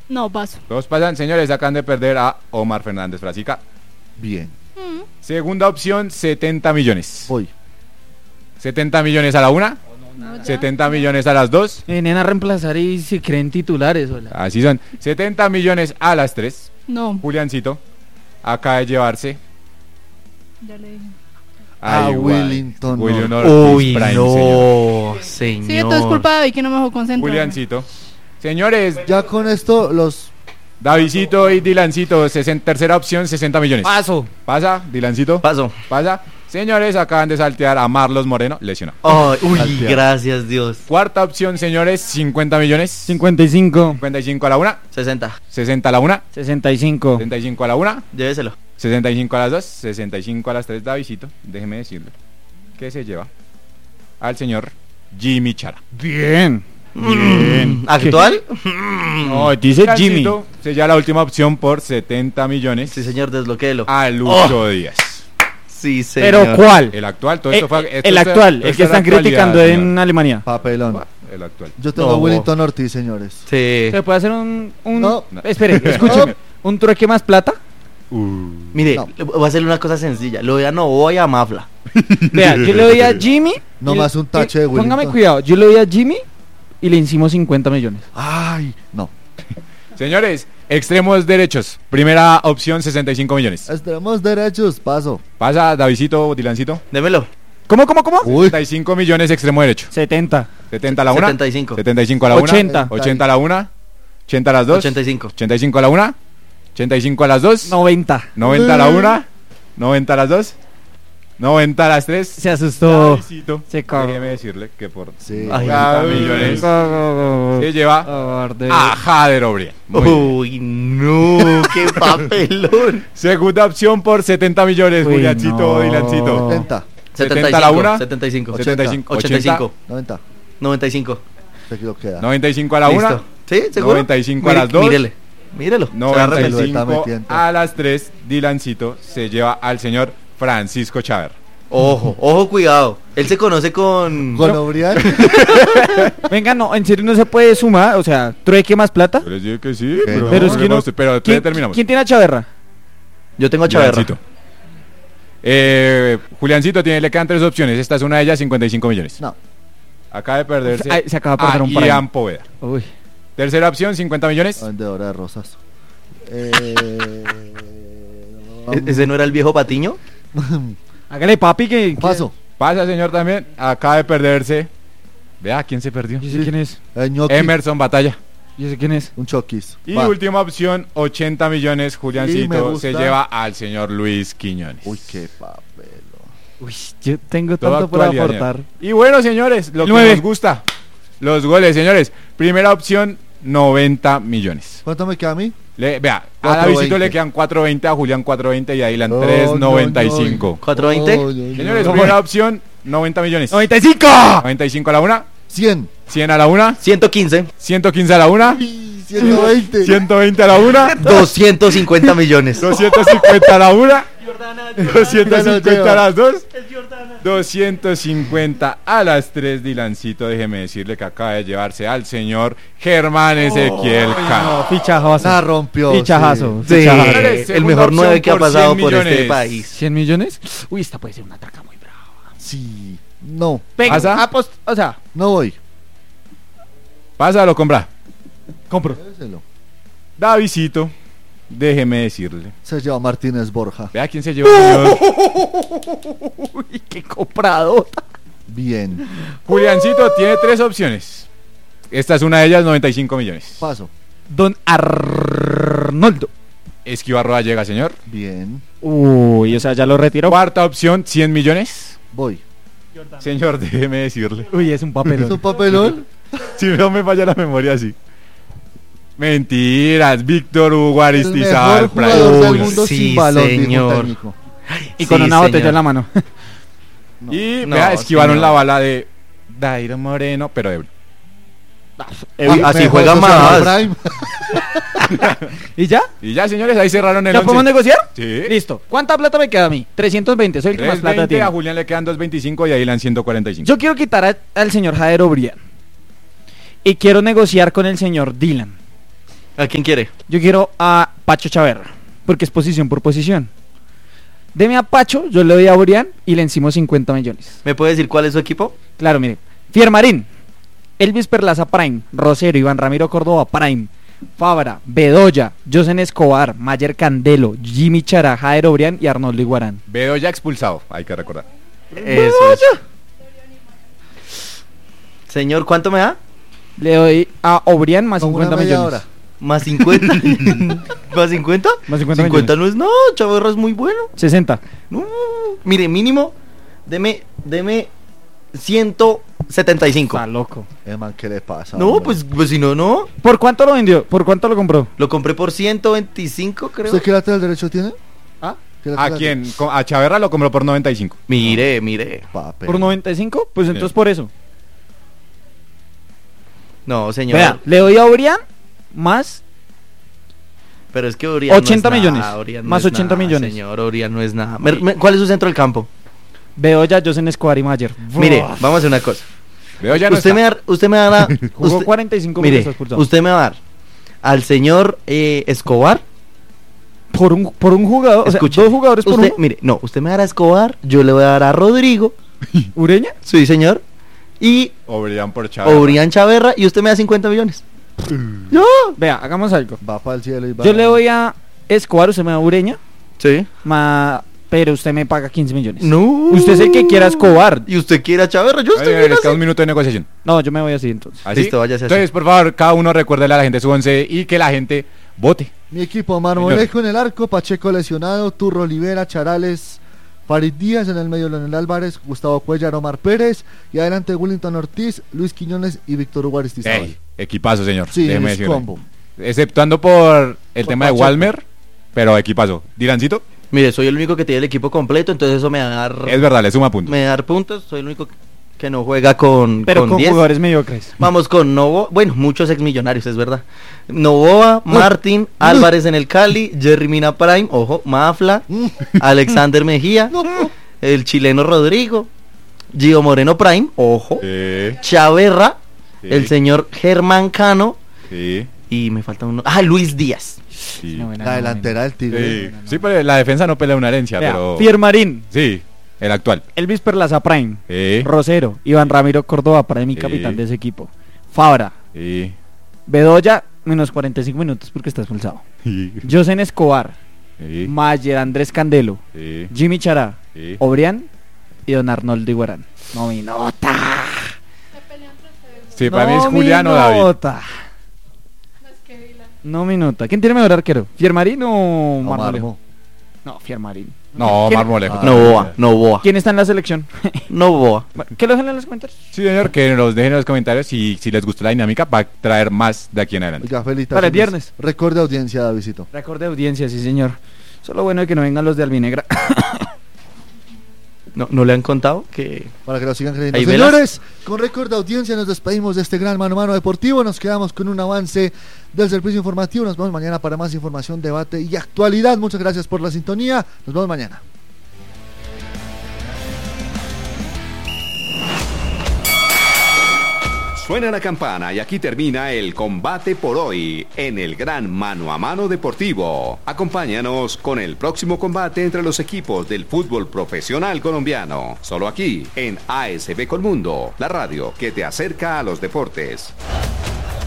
No, paso. Todos pasan. Señores, acaban de perder a Omar Fernández Frasica. Bien. Segunda opción, 70 millones. Voy. 70 millones a la una. No, ya. 70 millones a las dos. Vienen a reemplazar y se creen titulares, hola. Así son. 70 millones a las tres. No, Juliancito acaba de llevarse ya le dije. A igual. Willington William Ortiz. Ortiz Prime, señor. señor. Sí, esto es culpa de David que no me dejó concentrar. Juliancito. Señores, Ya con esto los... Davidcito y Dilancito, tercera opción, 60 millones. Paso. ¿Pasa, Dilancito? Paso. ¿Pasa? Señores, acaban de saltear a Marlos Moreno, lesionado. Ay, uy, Salteado. gracias Dios. Cuarta opción, señores, 50 millones. 55. 55 a la una, 60. 60 a la una, 65. 75 a la una, Lléveselo. 65 a las dos, 65 a las tres, Davidito. Déjeme decirle que se lleva al señor Jimmy Chara. Bien. Bien. ¿Actual? No, dice Jimmy. Dilancito se lleva la última opción por 70 millones Sí, señor, desbloquéelo. a Lucho Díaz. Sí, señor. Pero ¿cuál? El actual, todo esto fue... El actual, el que están criticando en Alemania. Papelón. El actual. Yo tengo a Willington Ortiz, señores. Sí. ¿Se puede hacer un... No. Espere, escúcheme. ¿Un trueque más plata? Mire, No. voy a hacerle una cosa sencilla. Lo voy a voy a Mafla. Vea, yo le doy a Jimmy... No y- más un tache de Willington. Póngame cuidado, yo le doy a Jimmy y le hicimos 50 millones. Ay, no. Señores, extremos derechos. Primera opción, 65 millones. Tenemos derechos, paso. Pasa, Davidito, Dilancito. Démelo. ¿Cómo? Uy, 75 millones extremo derecho. 70. 70 a la una. 75. 75 a la una. 80. 80 a la una. 80 a las dos. 85. 85 a la una. 85 a las dos. 90. 90 a la una. 90 a las dos. 90 a las tres. Se asustó. Davidito, Se cagó. déjeme decirle que por sí. Ay, 90 millones se lleva a Jader O'Brien. Muy bien. Uy, no, qué papelón. Segunda opción por 70 millones, Uy, Juliancito, no. Dilancito. 70, 70 a la una. 75. 75. 85. 90. 95. Se lo queda. 95 a la Listo. una. ¿Sí? ¿Seguro? 95 a las dos. Mírele. Mírelo. Se va a arrepentir. Lo está 95 metiendo. a las 3, Dilancito se lleva al señor Francisco Chávez. Ojo, ojo, cuidado. Él se conoce con... Con O'Brien. Venga, no, en serio no se puede sumar, o sea, trueque más plata. Yo les digo que sí, Que pero, no. Pero es que no. Pero después ¿Quién, terminamos. ¿Quién tiene a Chaverra? Yo tengo a Chaverra. Juliancito. Juliancito le quedan tres opciones. Esta es una de ellas, 55 millones. No. Acaba de perderse Ay, se acaba de perder a un par. Ian Poveda. Uy. Tercera opción, 50 millones. Vendedora de rosas. ¿Ese no era el viejo Patiño? Hágale papi que... Paso. Pasa, señor, también. Acaba de perderse. Vea, ¿quién se perdió? Yo sé quién es. Ñoqui. Emerson Batalla. Yo sé quién es. Un choquis. Y Va. última opción, 80 millones, Sí, me Juliancito gusta. se lleva al señor Luis Quiñones. Uy, qué papelo. Uy, yo tengo Toda tanto por actualidad, aportar. señor. Y bueno, señores, lo que Nueve. nos gusta, los goles, señores. Primera opción, 90 millones. ¿Cuánto me queda a mí? Vea, a 420. Davidito le quedan 4.20, a Julián 4.20 y a Dylan No, 3.95. 420. No, no, no. Señores, primera opción, 90 millones. 95. 95 a la una, 100. 100 a la una, 115. 115 a la una, Uy, 120. 120 a la una, 250 millones. 250 a la una, 250 lleva. a las dos, 250 a las tres, Dilancito. Déjeme decirle que acaba de llevarse al señor Germán Ezequiel Cano. No, fichajazo. La rompió. Fichajazo. Sí, Fichajazo. Señores, el segunda mejor opción 9 que ha por pasado 100 por este millones. país. ¿100 millones? Uy, esta puede ser una traca muy brava. Sí. No. Venga, ¿Pasa? o sea, No voy. Pásalo, compra. compro. Déselo. Davidito, déjeme decirle. Se lleva Martínez Borja. Vea quién se llevó, señor. Uy, qué comprado. Bien. Juliancito tiene tres opciones. Esta es una de ellas, 95 millones. Paso. Don Arnoldo. Esquiva Roa llega, señor. Bien. Uy, o sea, ya lo retiró. Cuarta opción, 100 millones. Voy. Señor, déjeme decirle. Uy, es un ¿Es papel. un papelón? Si no me falla la memoria así. Mentiras, Víctor Hugo El Aristizábal mejor jugador del Uy, mundo sí, sin balón, dijo un señor. técnico. Y con Sí, una botella señor. en la mano. Y No, vea, esquivaron señor. la bala de Dairo Moreno, pero ebrio. Así Mejor juega José más. Prime. ¿Y ya? Y ya, señores, ahí cerraron el ¿Ya once. podemos negociar? Sí. Listo. ¿Cuánta plata me queda a mí? 320. Soy el que más plata 320, tiene. a Julián le quedan 225 y a Dylan 145. Yo quiero quitar al señor Jader O'Brien. Y quiero negociar con el señor Dylan. ¿A quién quiere? Yo quiero a Pacho Chaverra, porque es posición por posición. Deme a Pacho, yo le doy a Orián y le encimo 50 millones. ¿Me puede decir cuál es su equipo? Claro, mire. Fiermarín, Elvis Perlaza Prime, Rosero, Iván Ramiro Córdoba Prime, Fabra, Bedoya, Josen Escobar, Mayer Candelo, Jimmy Chará, Jair Orián y Arnoldo Iguarán. Bedoya expulsado, hay que recordar. Eso es. Señor, ¿cuánto me da? Le doy a Obrián más Como 50 una media millones. hora. ¿Más 50? ¿Más 50? Más 50 50 millones. no es, no, Chaverra es muy bueno. 60. No, mire, mínimo, deme 175. Está loco. Man, ¿qué le pasa? No, hombre? pues si no, no. ¿Por cuánto lo vendió? ¿Por cuánto lo compró? Lo compré por 125, creo. ¿Usted qué lateral derecho tiene? ¿Ah? ¿Qué ¿A lateral quién? A Chaverra lo compró por 95. Mire. Papel. ¿Por 95? Pues entonces Sí. por eso. No, señor. Vea, le doy a Obrián más Pero es que Orián 80 no es millones. nada, Orián no Más es 80 nada, millones. Señor, Orián no es nada. ¿Cuál es su centro del campo? Bedoya, Josen Escobar y Mayer. Mire, Buah. vamos a hacer una cosa. Bedoya no usted me dará Jugó usted- 45 mire, minutos expulsado. usted me va a dar al señor Escobar. Por un jugador, o sea, Escuche, dos jugadores por usted, uno. mire, no, usted me dará a Escobar, yo le voy a dar a Rodrigo, ¿Ureña? sí señor, y Obrián por Chaverra. Obrián Chaverra, y usted me da 50 millones. ¡No! Vea, hagamos algo. Va para el cielo y va. Yo le doy a Escobar, usted me da Ureña, Sí. pero usted me paga 15 millones. No. Usted es el que quiera a Escobar. Y usted quiere a Chaverra, yo estoy Oye, bien les queda así. un minuto de negociación. No, yo me voy así entonces. ¿Así? Listo, váyase así. Entonces, por favor, cada uno recuérdele a la gente su 11 y que la gente vote. Mi equipo, Marmolejo en el arco, Pacheco lesionado, Turro Olivera, Charales, Farid Díaz en el medio, Leonel Álvarez, Gustavo Cuellar, Omar Pérez y adelante Willington Ortiz, Luis Quiñones y Víctor Hugo Aristizábal. Ey, equipazo, señor. Sí, Déjeme es decirle. combo. Exceptuando por el Por tema de Pacheco. Walmer, pero equipazo. Dilancito, Mire, soy el único que tiene el equipo completo, entonces eso me va a dar, es verdad, le suma puntos. me va a dar puntos. Soy el único que no juega con Pero con 10. jugadores mediocres. Vamos con Novoa, bueno, muchos exmillonarios, es verdad. Novoa, Martín, Álvarez en el Cali, Jerry Mina Prime, ojo, Mafla, Alexander Mejía, el chileno Rodrigo, Gio Moreno Prime, ojo, Chaverra, Sí. el señor Germán Cano Sí. y me falta uno. Luis Díaz. Sí. No, bueno, La no, delantera del Tigre. Sí. Sí, pero la defensa no pelea una herencia, Vea, pero. Fiermarín, Sí, el actual. Elvis Perlaza Prime, Sí. Rosero, Iván Ramiro Córdoba Prime y Sí. capitán de ese equipo. Fabra, Sí. Bedoya, menos 45 minutos porque está expulsado. Sí. Josen Escobar, Sí. Mayer Andrés Candelo, Sí. Jimmy Chará, Sí. Obrián y don Arnoldo Iguarán. No mi nota. Sí, para mí es No, Juliano mi David. nota. No mi nota. ¿Quién tiene mejor arquero? ¿Fiermarín o O Marmolejo? Marmo. No, Fiermarín. No, ¿Quién- Marmolejo. Ah. Novoa. ¿Quién está en la selección? Novoa. Bueno, que lo dejen en los comentarios. Sí, señor, que nos dejen en los comentarios y si les gustó la dinámica, va a traer más de aquí en adelante. Oiga, felicitaciones. Para el viernes. Récord de audiencia, Davidito. Récord de audiencia, sí señor. Solo bueno de que no vengan los de Albinegra. ¿No le han contado que Para que lo sigan creyendo. ¿Hay velas? Señores, con récord de audiencia nos despedimos de este gran mano a mano deportivo. Nos quedamos con un avance del servicio informativo. Nos vemos mañana para más información, debate y actualidad. Muchas gracias por la sintonía. Nos vemos mañana. Suena la campana y aquí termina el combate por hoy en el gran mano a mano deportivo. Acompáñanos con el próximo combate entre los equipos del fútbol profesional colombiano. Solo aquí en ASB Colmundo, la radio que te acerca a los deportes.